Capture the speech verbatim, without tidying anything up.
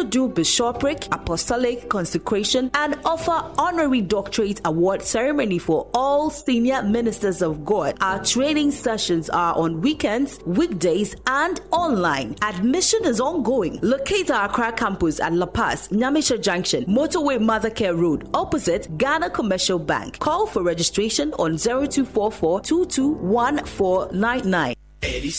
also do bishopric, apostolic consecration, and offer honorary doctorate award ceremony for all senior ministers of God. Our training sessions are on weekends, weekdays, and online. Admission is ongoing. Locate our Accra campus at La Paz, Nyamisha Junction, Motorway Mothercare Road, opposite Ghana Commercial Bank. Call for registration on zero two four four, two two one four nine nine.